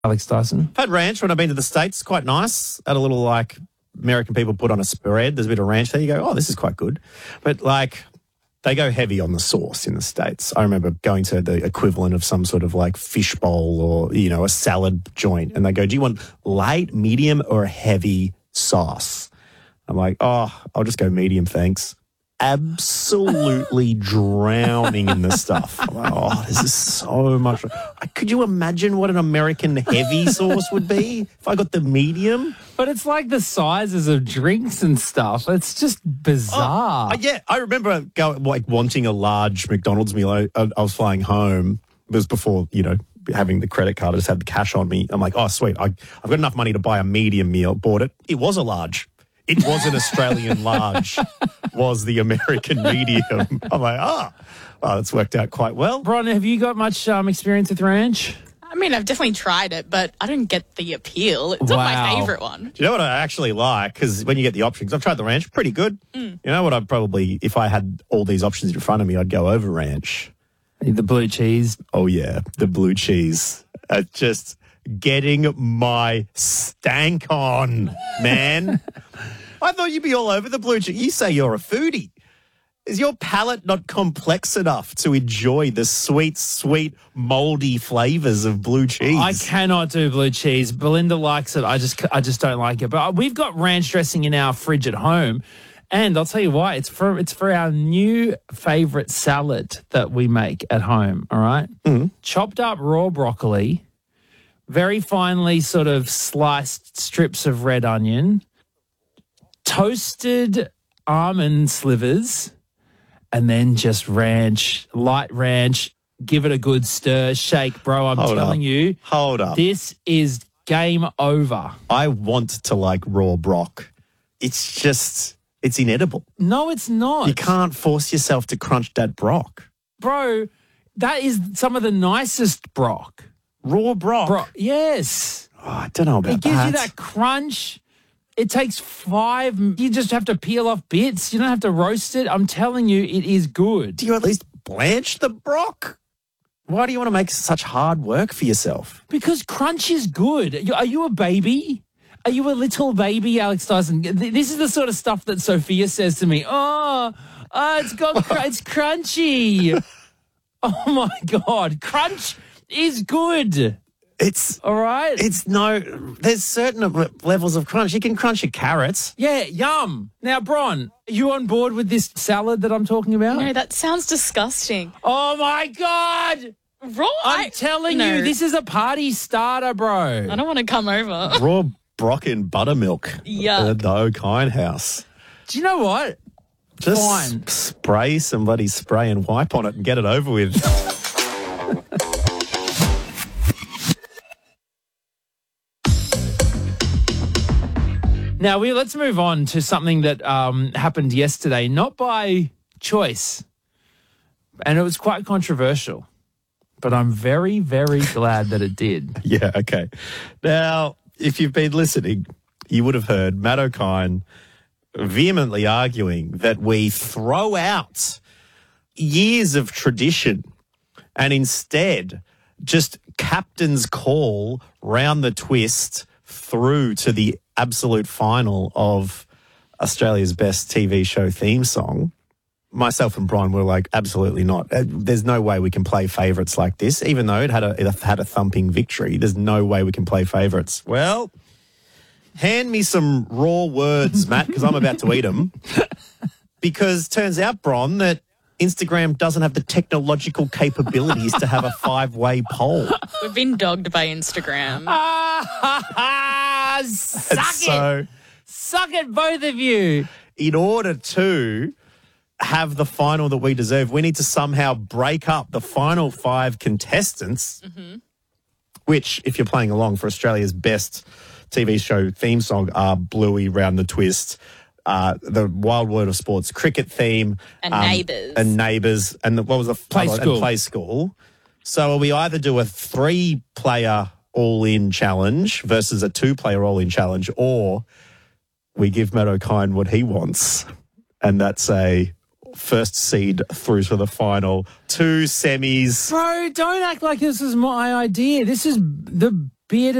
Alex Dyson? I've had ranch when I've been to the States. Quite nice. Had a little, like, American people put on a spread. There's a bit of ranch there. You go, oh, this is quite good. But, like, they go heavy on the sauce in the States. I remember going to the equivalent of some sort of, like, fish bowl or, you know, a salad joint. And they go, do you want light, medium, or heavy sauce? I'm like, oh, I'll just go medium, thanks. Absolutely drowning in the stuff. I'm like, oh, this is so much. Could you imagine what an American heavy sauce would be if I got the medium? But it's like the sizes of drinks and stuff. It's just bizarre. Yeah, I remember wanting a large McDonald's meal. I was flying home. It was before, you know, having the credit card. I just had the cash on me. I'm like, oh, sweet. I've got enough money to buy a medium meal. Bought it. It was a large. It was an Australian large, was the American medium. I'm like, well, it's worked out quite well. Bron, have you got much experience with ranch? I mean, I've definitely tried it, but I don't get the appeal. It's not my favourite one. Do you know what I actually like? Because when you get the options, I've tried the ranch, pretty good. You know what I'd probably, if I had all these options in front of me, I'd go over ranch. The blue cheese. Oh, yeah, the blue cheese. Just getting my stank on, man. I thought you'd be all over the blue cheese. You say you're a foodie. Is your palate not complex enough to enjoy the sweet, sweet, mouldy flavours of blue cheese? I cannot do blue cheese. Belinda likes it. I just don't like it. But we've got ranch dressing in our fridge at home. And I'll tell you why. It's for our new favourite salad that we make at home, all right? Chopped up raw broccoli, very finely sort of sliced strips of red onion, toasted almond slivers, and then just ranch, light ranch. Give it a good stir, shake, bro. I'm telling you. Hold up. This is game over. I want to like raw brock. It's inedible. No, it's not. You can't force yourself to crunch that brock. Bro, that is some of the nicest brock. Raw brock? Yes. Oh, I don't know about that. It gives you that crunch. It takes 5. You just have to peel off bits. You don't have to roast it. I'm telling you, it is good. Do you at least blanch the brock? Why do you want to make such hard work for yourself? Because crunch is good. Are you a baby? Are you a little baby, Alex Dyson? This is the sort of stuff that Sophia says to me. It's crunchy. Oh, my God. Crunch is good. It's all right. There's certain levels of crunch. You can crunch your carrots. Yeah, yum. Now, Bron, are you on board with this salad that I'm talking about? No, that sounds disgusting. Oh, my God. Raw? I'm telling you, this is a party starter, bro. I don't want to come over. Raw brock in buttermilk. Yuck. At the O'Kine house. Do you know what? Just Fine. spray somebody spray and wipe on it and get it over with. Now, let's move on to something that happened yesterday, not by choice, and it was quite controversial, but I'm very, very glad that it did. Yeah, okay. Now, if you've been listening, you would have heard Matt O'Kine vehemently arguing that we throw out years of tradition and instead just captain's call round the twist through to the absolute final of Australia's best TV show theme song. Myself and Brian were like, absolutely not. There's no way we can play favourites like this, even though it had a thumping victory. There's no way we can play favourites. Well, hand me some raw words, Matt, because I'm about to eat them. Because turns out, Bron, that Instagram doesn't have the technological capabilities to have a 5-way poll. We've been dogged by Instagram. Suck it, both of you. In order to have the final that we deserve, we need to somehow break up the final 5 contestants, which, if you're playing along for Australia's best TV show theme song, are Bluey, Round the Twist, the Wild World of Sports cricket theme. And Neighbours. And Neighbours. And what was the Play School. And Play School. So we either do a 3-player all-in challenge versus a 2-player all-in challenge, or we give Matt O'Kine what he wants, and that's a first seed through to the final, 2 semis. Bro, don't act like this is my idea. This is the bearded